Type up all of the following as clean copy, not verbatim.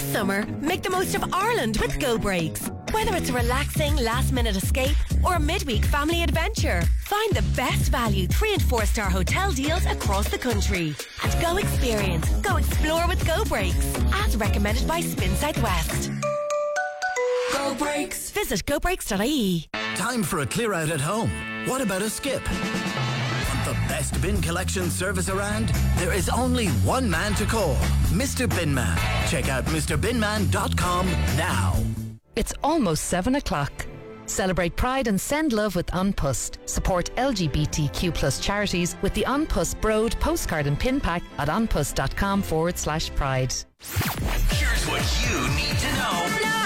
summer, make the most of Ireland with Go Breaks. Whether it's a relaxing last-minute escape or a midweek family adventure, find the best value 3- and 4-star hotel deals across the country. And go experience, go explore with Go Breaks, as recommended by Spin Southwest. Go Breaks. Visit gobreaks.ie. Time for a clear out at home. What about a skip? The best bin collection service around? There is only one man to call, Mr. Binman. Check out MrBinman.com now. It's almost 7 o'clock. Celebrate Pride and send love with An Post. Support LGBTQ plus charities with the An Post Broad postcard and pin pack at anpost.com/pride. Here's what you need to know.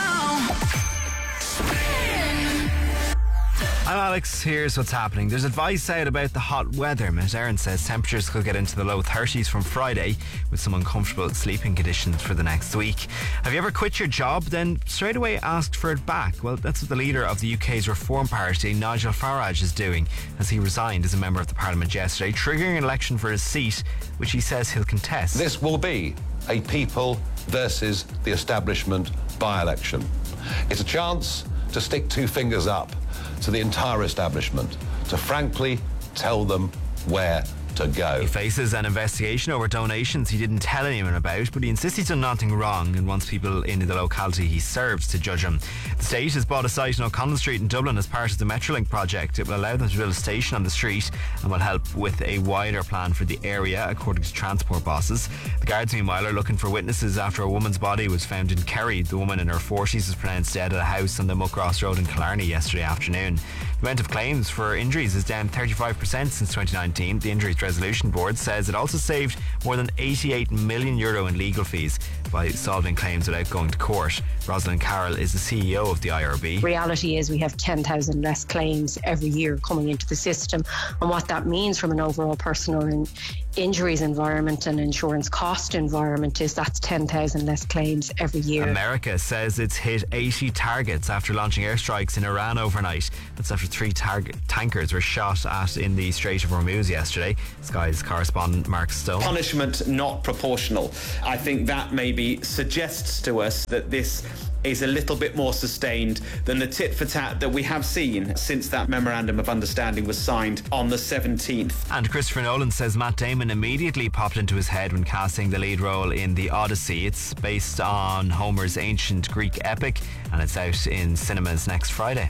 I'm Alex, here's what's happening. There's advice out about the hot weather. Met Erin says temperatures could get into the low 30s from Friday with some uncomfortable sleeping conditions for the next week. Have you ever quit your job, then straight away asked for it back? Well, that's what the leader of the UK's Reform Party, Nigel Farage, is doing as he resigned as a member of the Parliament yesterday, triggering an election for his seat, which he says he'll contest. This will be a people versus the establishment by-election. It's a chance to stick two fingers up to the entire establishment, to frankly tell them where to go. He faces an investigation over donations he didn't tell anyone about, but he insists he's done nothing wrong and wants people in the locality he serves to judge him. The state has bought a site in O'Connell Street in Dublin as part of the Metrolink project. It will allow them to build a station on the street and will help with a wider plan for the area, according to transport bosses. The guards, meanwhile, are looking for witnesses after a woman's body was found in Kerry. The woman in her 40s was pronounced dead at a house on the Muckross Road in Killarney yesterday afternoon. The amount of claims for injuries is down 35% since 2019. The Injuries Resolution Board says it also saved more than €88 million in legal fees by solving claims without going to court. Rosalind Carroll is the CEO of the IRB. Reality is we have 10,000 less claims every year coming into the system, and what that means from an overall personal and injuries environment and insurance cost environment is that's 10,000 less claims every year. America says it's hit 80 targets after launching airstrikes in Iran overnight. That's after 3 tankers were shot at in the Strait of Hormuz yesterday. Sky's correspondent Mark Stone. Punishment not proportional. I think that maybe suggests to us that this is a little bit more sustained than the tit for tat that we have seen since that memorandum of understanding was signed on the 17th. And Christopher Nolan says Matt Damon immediately popped into his head when casting the lead role in The Odyssey. It's based on Homer's ancient Greek epic and it's out in cinemas next Friday.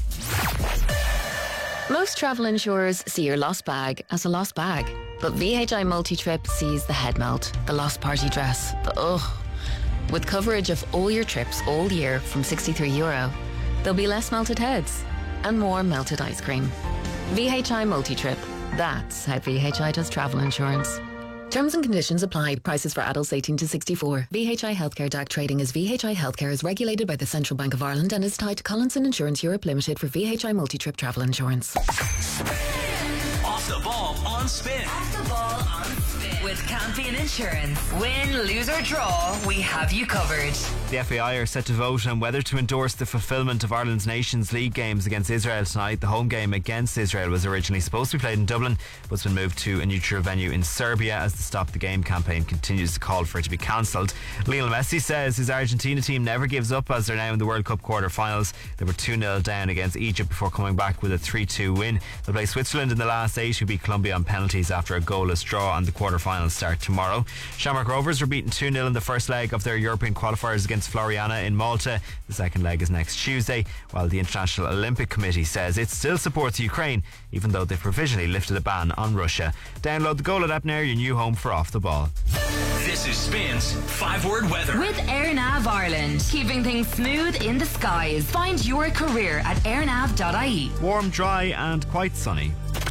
Most travel insurers see your lost bag as a lost bag, but VHI Multi-Trip sees the head melt, the lost party dress, the ugh. With coverage of all your trips all year from €63, there'll be less melted heads and more melted ice cream. VHI Multi-Trip. That's how VHI does travel insurance. Terms and conditions apply. Prices for adults 18 to 64. VHI Healthcare DAC trading as VHI Healthcare is regulated by the Central Bank of Ireland and is tied to Collinson Insurance Europe Limited for VHI Multi-Trip travel insurance. Off the ball on Spin. Off the ball on Spin. With Campion Insurance. Win, lose or draw, we have you covered. The FAI are set to vote on whether to endorse the fulfilment of Ireland's Nations League games against Israel tonight. The home game against Israel was originally supposed to be played in Dublin, but it's been moved to a neutral venue in Serbia as the Stop the Game campaign continues to call for it to be cancelled. Lionel Messi says his Argentina team never gives up as they're now in the World Cup quarter-finals. They were 2-0 down against Egypt before coming back with a 3-2 win. They'll play Switzerland in the last 8, who beat Colombia on penalties after a goalless draw, and the quarter-finals start tomorrow. Shamrock Rovers were beaten 2-0 in the first leg of their European qualifiers against Floriana in Malta. The second leg is next Tuesday, while the International Olympic Committee says it still supports Ukraine, even though they've provisionally lifted a ban on Russia. Download the Go Loud app now, your new home for Off the Ball. This is Spin's 5-word weather. With AirNav Ireland, keeping things smooth in the skies. Find your career at airnav.ie. Warm, dry and quite sunny.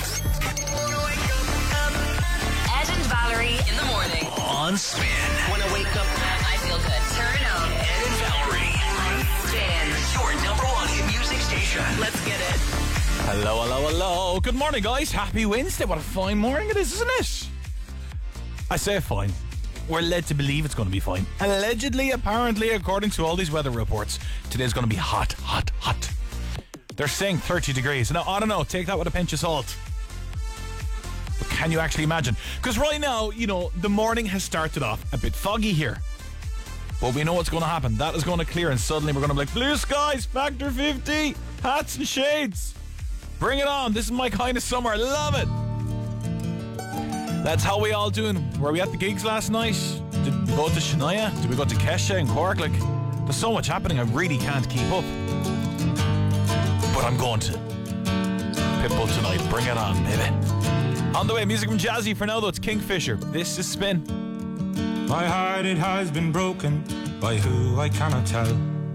Ed and Valerie in the morning. On Spin. When I wake up, I feel good. Turn up. Ed and Valerie. On Spin. Your number 1 hit music station. Let's get it. Hello, hello, hello. Good morning, guys. Happy Wednesday. What a fine morning it is, isn't it? I say fine. We're led to believe it's going to be fine. Allegedly, apparently, according to all these weather reports, today's going to be hot, hot, hot. They're saying 30 degrees. Now, I don't know. Take that with a pinch of salt. But can you actually imagine? Because right now, you know, the morning has started off a bit foggy here. But we know what's going to happen. That is going to clear, and suddenly we're going to be like, blue skies, factor 50, hats and shades. Bring it on. This is my kind of summer. Love it. That's how we all doing. Were we at the gigs last night? Did we go to Shania? Did we go to Kesha in Cork? Like, there's so much happening, I really can't keep up. But I'm going to. Pitbull tonight. Bring it on, baby. On the way, music from Jazzy. For now, though, it's Kingfisher. This is Spin. My heart, it has been broken by who I cannot tell.